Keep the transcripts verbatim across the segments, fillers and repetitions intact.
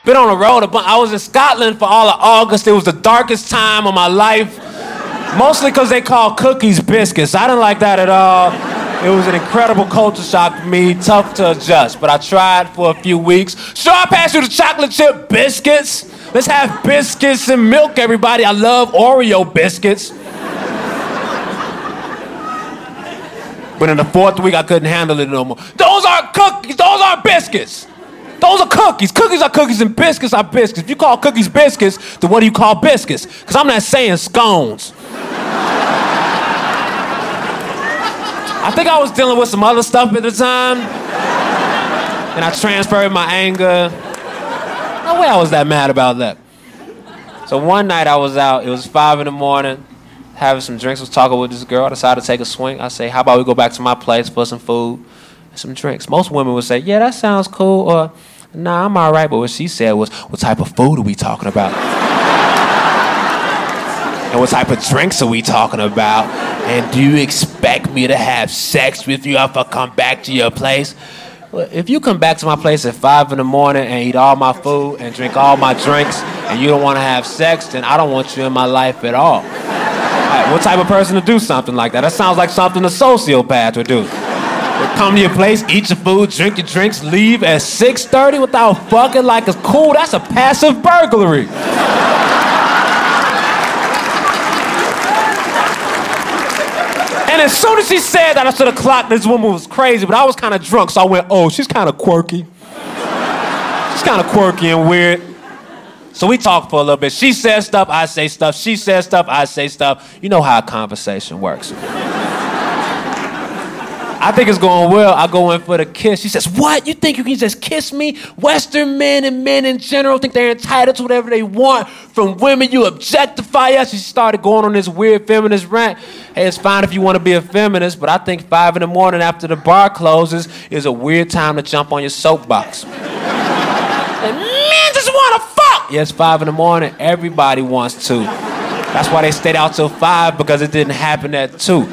been on the road a bunch. I was in Scotland for all of August. It was the darkest time of my life. Mostly because they call cookies biscuits. I didn't like that at all. It was an incredible culture shock for me, tough to adjust. But I tried for a few weeks. Sure, I passed you the chocolate chip biscuits. Let's have biscuits and milk, everybody. I love Oreo biscuits. But in the fourth week, I couldn't handle it no more. Those aren't cookies, those aren't biscuits. Those are cookies. Cookies are cookies and biscuits are biscuits. If you call cookies biscuits, then what do you call biscuits? Because I'm not saying scones. I think I was dealing with some other stuff at the time. And I transferred my anger. No way I was that mad about that. So one night I was out. It was five in the morning. Having some drinks. Was talking with this girl. I decided to take a swing. I say, how about we go back to my place for some food and some drinks? Most women would say, yeah, that sounds cool. Or, nah, I'm all right. But what she said was, what type of food are we talking about? And what type of drinks are we talking about? And do you expect me to have sex with you if I come back to your place? Well, if you come back to my place at five in the morning and eat all my food and drink all my drinks and you don't want to have sex, then I don't want you in my life at all. Right, what type of person to do something like that? That sounds like something a sociopath would do. They come to your place, eat your food, drink your drinks, leave at six thirty without fucking like it's cool. That's a passive burglary. And as soon as she said that, I should have clocked this woman was crazy, but I was kind of drunk, so I went, oh, she's kind of quirky. She's kind of quirky and weird. So we talked for a little bit. She says stuff, I say stuff. She says stuff, I say stuff. You know how a conversation works. I think it's going well. I go in for the kiss. She says, what? You think you can just kiss me? Western men and men in general think they're entitled to whatever they want from women. You objectify us. She started going on this weird feminist rant. Hey, it's fine if you want to be a feminist, but I think five in the morning after the bar closes is a weird time to jump on your soapbox. And men just want to fuck. Yeah, it's five in the morning. Everybody wants to. That's why they stayed out till five, because it didn't happen at two.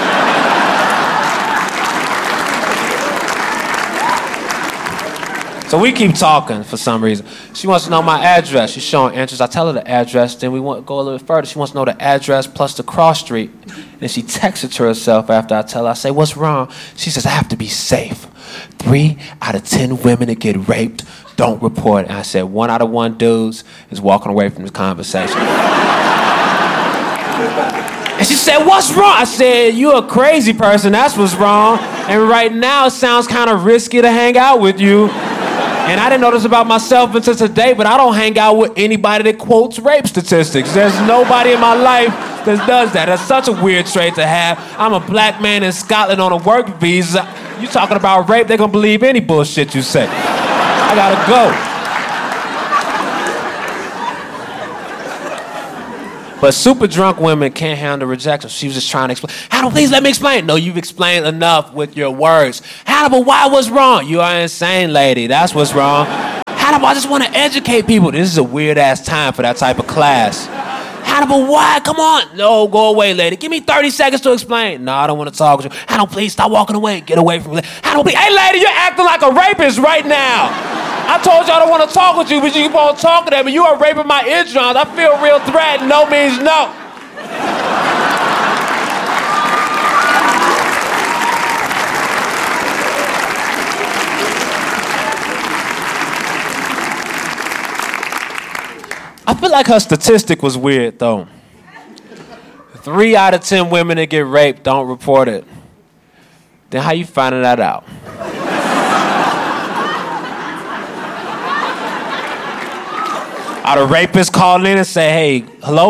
So we keep talking for some reason. She wants to know my address. She's showing interest. I tell her the address, then we want to go a little bit further. She wants to know the address plus the cross street. And she texts it to herself after I tell her. I say, what's wrong? She says, I have to be safe. Three out of ten women that get raped don't report it. And I said, one out of one dudes is walking away from this conversation. And she said, what's wrong? I said, you're a crazy person. That's what's wrong. And right now it sounds kind of risky to hang out with you. And I didn't know this about myself until today, but I don't hang out with anybody that quotes rape statistics. There's nobody in my life that does that. That's such a weird trait to have. I'm a black man in Scotland on a work visa. You talking about rape, they're gonna believe any bullshit you say. I gotta go. But super drunk women can't handle rejection. She was just trying to explain. Hannibal, please let me explain. No, you've explained enough with your words. Hannibal, why was wrong? You are insane, lady. That's what's wrong. Hannibal, I just want to educate people. This is a weird-ass time for that type of class. Hannibal, why? Come on. No, go away, lady. Give me thirty seconds to explain. No, I don't want to talk with you. Hannibal, please stop walking away. Get away from me. Hannibal, please. Hey, lady, you're acting like a rapist right now. I told you I don't want to talk with you, but you keep on talking to me. You are raping my eardrums. I feel real threatened. No means no. I feel like her statistic was weird, though. Three out of ten women that get raped don't report it. Then how you finding that out? Are the rapists calling in and say, hey, hello?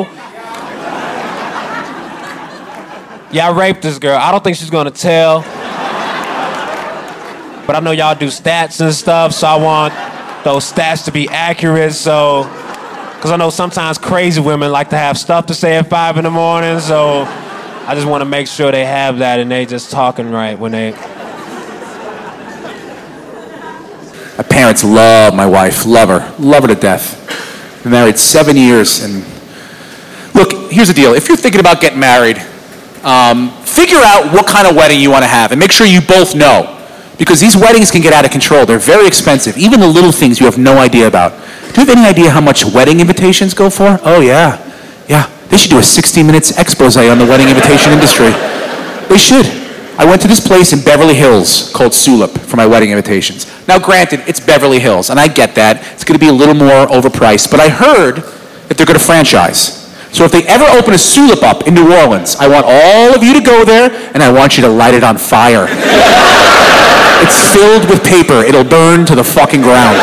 Yeah, I raped this girl. I don't think she's gonna tell. But I know y'all do stats and stuff, so I want those stats to be accurate, so... Because I know sometimes crazy women like to have stuff to say at five in the morning, so I just want to make sure they have that and they just talking right when they... My parents love my wife, love her, love her to death. Been married seven years, and look, here's the deal. If you're thinking about getting married, um, figure out what kind of wedding you want to have, and make sure you both know, because these weddings can get out of control. They're very expensive, even the little things you have no idea about. Do you have any idea how much wedding invitations go for? Oh, yeah. Yeah. They should do a sixty minutes expose on the wedding invitation industry. They should. I went to this place in Beverly Hills called Sulip for my wedding invitations. Now, granted, it's Beverly Hills, and I get that. It's going to be a little more overpriced, but I heard that they're going to franchise. So if they ever open a Sulip up in New Orleans, I want all of you to go there, and I want you to light it on fire. It's filled with paper. It'll burn to the fucking ground.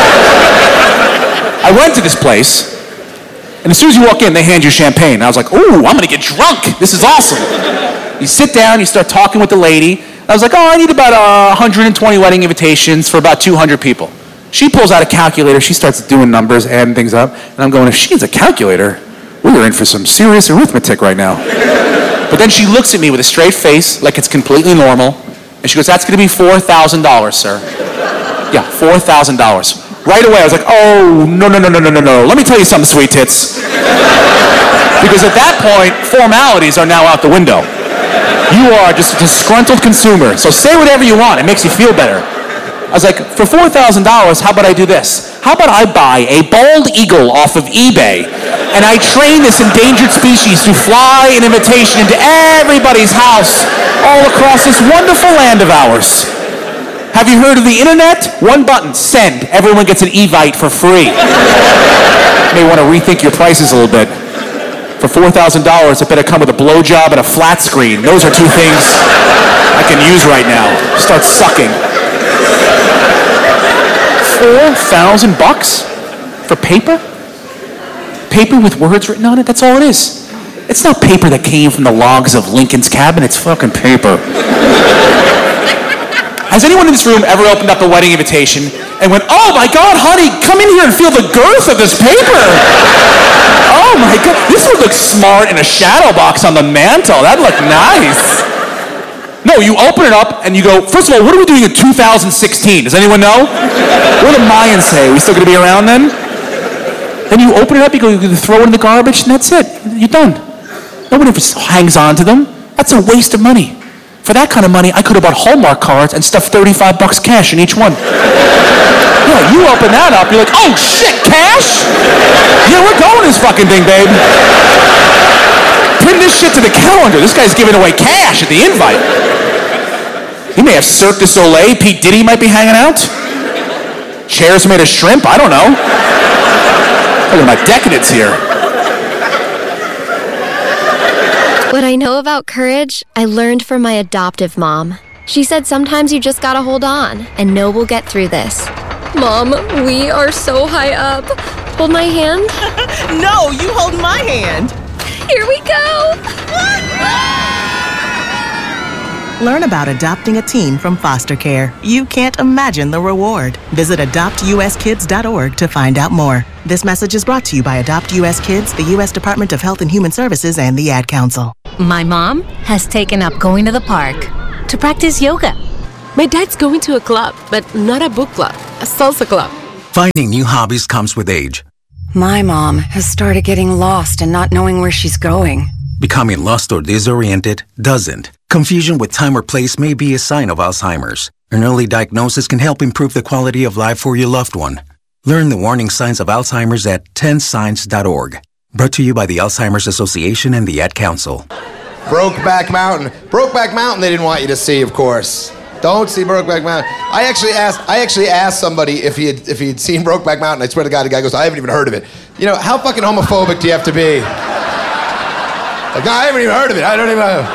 I went to this place, and as soon as you walk in, they hand you champagne. And I was like, ooh, I'm going to get drunk. This is awesome. You sit down, you start talking with the lady. I was like, oh, I need about uh, one hundred twenty wedding invitations for about two hundred people. She pulls out a calculator. She starts doing numbers, adding things up. And I'm going, if she needs a calculator, we're in for some serious arithmetic right now. But then she looks at me with a straight face, like it's completely normal. And she goes, that's going to be four thousand dollars, sir. Yeah, four thousand dollars. Right away, I was like, oh, no, no, no, no, no, no, no. Let me tell you something, sweet tits. Because at that point, formalities are now out the window. You are just a disgruntled consumer, so say whatever you want. It makes you feel better. I was like, for four thousand dollars, how about I do this? How about I buy a bald eagle off of eBay, and I train this endangered species to fly an invitation into everybody's house all across this wonderful land of ours? Have you heard of the internet? One button, send. Everyone gets an Evite for free. You may want to rethink your prices a little bit. For four thousand dollars, it better come with a blowjob and a flat screen. Those are two things I can use right now. Start sucking. Four thousand bucks for paper? Paper with words written on it? That's all it is. It's not paper that came from the logs of Lincoln's cabin. It's fucking paper. Has anyone in this room ever opened up a wedding invitation and went, oh my God, honey, come in here and feel the girth of this paper? Oh my God, this would look smart in a shadow box on the mantle. That'd look nice. No, you open it up and you go, first of all, what are we doing in two thousand sixteen? Does anyone know? What do the Mayans say? Are we still gonna be around then? Then you open it up, you go, you throw it in the garbage, and that's it. You're done. Nobody ever hangs on to them. That's a waste of money. For that kind of money, I could have bought Hallmark cards and stuffed thirty-five bucks cash in each one. Yeah, you open that up, you're like, oh shit, cash? Yeah, we're going this fucking thing, babe. Pin this shit to the calendar. This guy's giving away cash at the invite. He may have Cirque du Soleil. Pete Diddy might be hanging out. Chairs made of shrimp. I don't know. Look at my decadence here. What I know about courage, I learned from my adoptive mom. She said sometimes you just gotta hold on and know we'll get through this. Mom, we are so high up. Hold my hand. No, you hold my hand. Here we go. Learn about adopting a teen from foster care. You can't imagine the reward. Visit adopt u s kids dot org to find out more. This message is brought to you by Adopt U S Kids, the U S Department of Health and Human Services, and the Ad Council. My mom has taken up going to the park to practice yoga. My dad's going to a club, but not a book club, a salsa club. Finding new hobbies comes with age. My mom has started getting lost and not knowing where she's going. Becoming lost or disoriented doesn't. Confusion with time or place may be a sign of Alzheimer's. An early diagnosis can help improve the quality of life for your loved one. Learn the warning signs of Alzheimer's at ten signs dot org. Brought to you by the Alzheimer's Association and the Ad Council. Brokeback Mountain. Brokeback Mountain they didn't want you to see, of course. Don't see Brokeback Mountain. I actually asked I actually asked somebody if he had if he had seen Brokeback Mountain. I swear to God, the guy goes, I haven't even heard of it. You know, how fucking homophobic do you have to be? Like, no, I haven't even heard of it. I don't even know.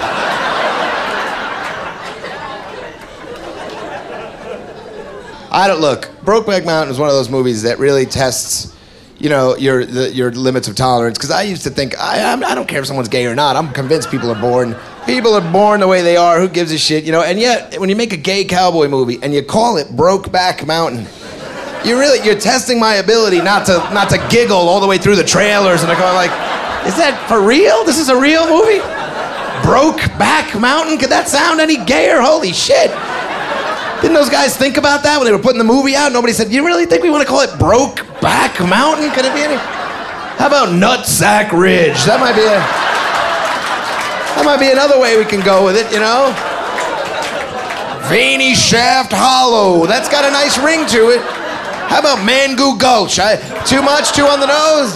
I don't look. Brokeback Mountain is one of those movies that really tests, you know, your the, your limits of tolerance. Because I used to think I I'm, I don't care if someone's gay or not. I'm convinced people are born. People are born the way they are. Who gives a shit, you know? And yet, when you make a gay cowboy movie and you call it Brokeback Mountain, you really you're testing my ability not to not to giggle all the way through the trailers and I'm going like, is that for real? This is a real movie? Brokeback Mountain? Could that sound any gayer? Holy shit! Didn't those guys think about that when they were putting the movie out? Nobody said, you really think we want to call it Brokeback Mountain? Could it be any? How about Nutsack Ridge? That might be a... That might be another way we can go with it, you know? Veiny Shaft Hollow. That's got a nice ring to it. How about Mangoo Gulch? I, too much, too on the nose?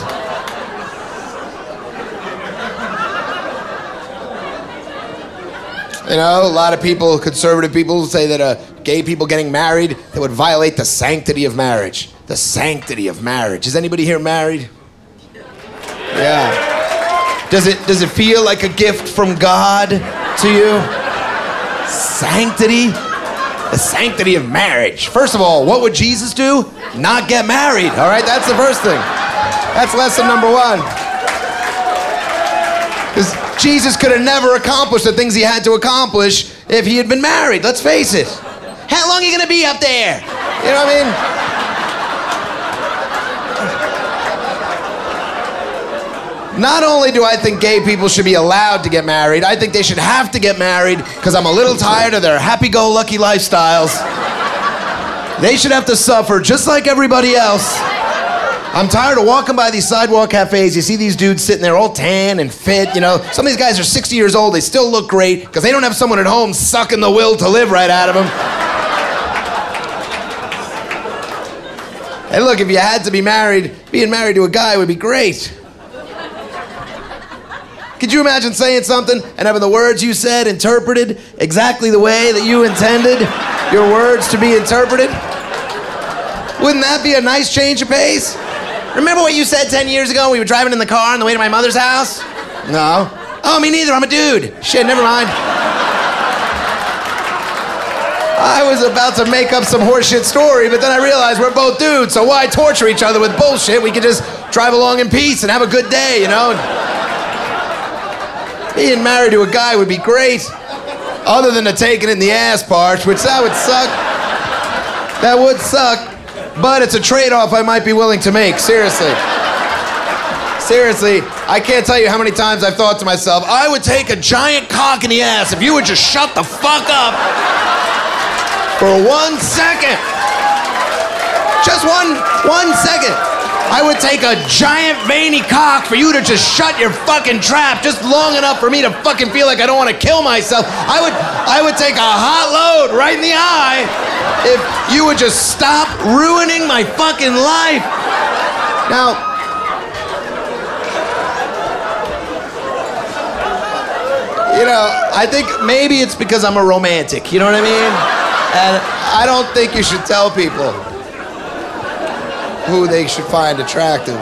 You know, a lot of people, conservative people, say that uh, gay people getting married, that would violate the sanctity of marriage. The sanctity of marriage. Is anybody here married? Yeah. Does it, does it feel like a gift from God to you? Sanctity? The sanctity of marriage. First of all, what would Jesus do? Not get married, all right? That's the first thing. That's lesson number one. Because Jesus could have never accomplished the things he had to accomplish if he had been married. Let's face it. How long are you going to be up there? You know what I mean? Not only do I think gay people should be allowed to get married, I think they should have to get married because I'm a little tired of their happy-go-lucky lifestyles. They should have to suffer just like everybody else. I'm tired of walking by these sidewalk cafes. You see these dudes sitting there all tan and fit, you know. Some of these guys are sixty years old. They still look great because they don't have someone at home sucking the will to live right out of them. And look, if you had to be married, being married to a guy would be great. Could you imagine saying something and having the words you said interpreted exactly the way that you intended your words to be interpreted? Wouldn't that be a nice change of pace? Remember what you said ten years ago when we were driving in the car on the way to my mother's house? No. Oh, me neither, I'm a dude. Shit, never mind. I was about to make up some horseshit story, but then I realized we're both dudes, so why torture each other with bullshit? We could just drive along in peace and have a good day, you know? Being married to a guy would be great, other than the taking in the ass part, which that would suck. That would suck, but it's a trade-off I might be willing to make, seriously. Seriously, I can't tell you how many times I've thought to myself, I would take a giant cock in the ass if you would just shut the fuck up for one second. Just one, one second. I would take a giant veiny cock for you to just shut your fucking trap just long enough for me to fucking feel like I don't want to kill myself. I would, I would take a hot load right in the eye if you would just stop ruining my fucking life. Now, you know, I think maybe it's because I'm a romantic, you know what I mean? And I don't think you should tell people who they should find attractive.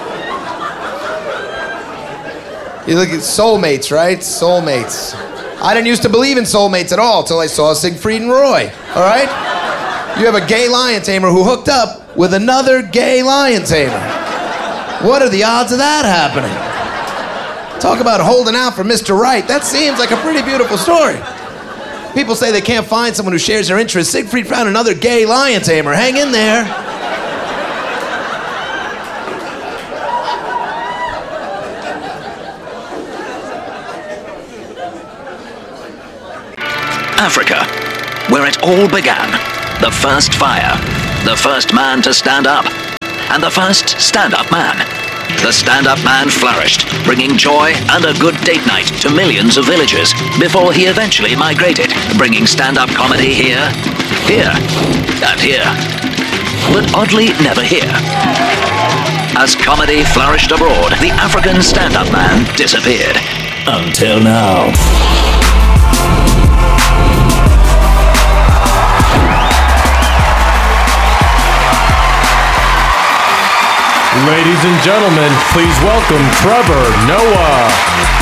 You look at soulmates, right? Soulmates. I didn't used to believe in soulmates at all till I saw Siegfried and Roy, all right? You have a gay lion tamer who hooked up with another gay lion tamer. What are the odds of that happening? Talk about holding out for Mister Right. That seems like a pretty beautiful story. People say they can't find someone who shares their interests. Siegfried found another gay lion tamer. Hang in there. Africa, where it all began. The first fire, the first man to stand up, and the first stand-up man. The stand-up man flourished, bringing joy and a good date night to millions of villagers before he eventually migrated, bringing stand-up comedy here, here, and here. But oddly, never here. As comedy flourished abroad, the African stand-up man disappeared. Until now. Ladies and gentlemen, please welcome Trevor Noah.